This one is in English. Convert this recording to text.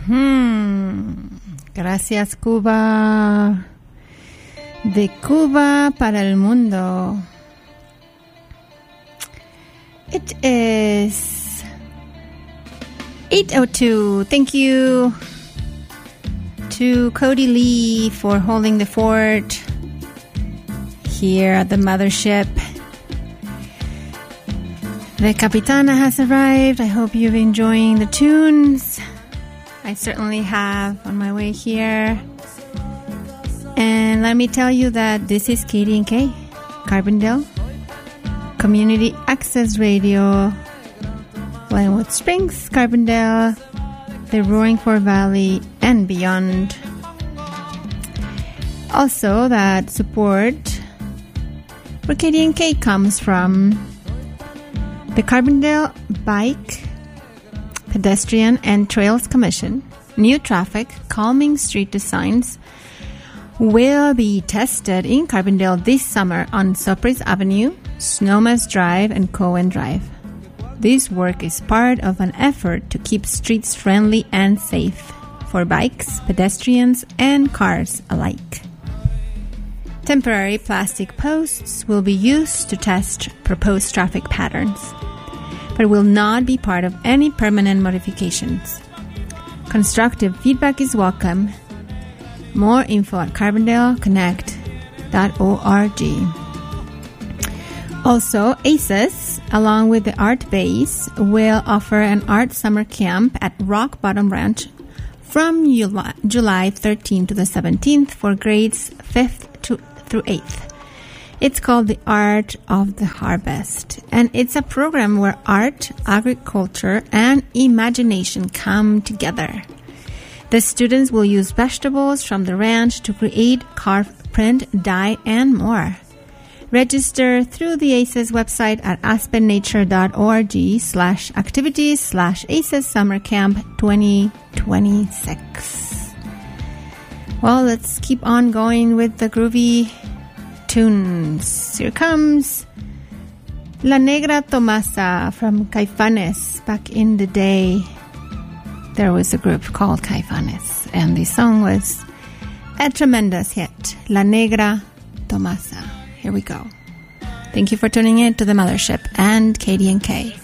Gracias, Cuba. De Cuba para el mundo. It is 8:02. Thank you to Cody Lee for holding the fort here at the mothership. The Capitana has arrived. I hope you're enjoying the tunes. I certainly have on my way here. And let me tell you that this is KDNK, Carbondale, Community Access Radio, Glenwood Springs, Carbondale, the Roaring Fork Valley, and beyond. Also, that support for KDNK comes from the Carbondale Bike, Pedestrian and Trails Commission. New traffic, calming street designs will be tested in Carbondale this summer on Surprise Avenue, Snowmass Drive, and Cohen Drive. This work is part of an effort to keep streets friendly and safe for bikes, pedestrians, and cars alike. Temporary plastic posts will be used to test proposed traffic patterns, but will not be part of any permanent modifications. Constructive feedback is welcome. More info at carbondaleconnect.org. Also, ACES, along with the Art Base, will offer an art summer camp at Rock Bottom Ranch from July 13th to the 17th for grades 5th through 8th. It's called the Art of the Harvest, and it's a program where art, agriculture, and imagination come together. The students will use vegetables from the ranch to create, carve, print, dye, and more. Register through the ACES website at aspennature.org/activities/ACES Summer Camp 2026. Well, let's keep on going with the groovy tunes. Here comes La Negra Tomasa from Caifanes. Back in the day, there was a group called Caifanes, and the song was a tremendous hit, La Negra Tomasa. Here we go. Thank you for tuning in to the Mothership and KDNK.